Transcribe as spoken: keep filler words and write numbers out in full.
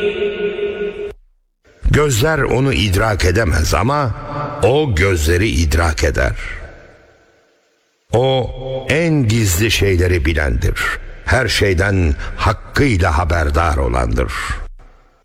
Gözler onu idrak edemez ama o gözleri idrak eder. O en gizli şeyleri bilendir. Her şeyden hakkıyla haberdar olandır.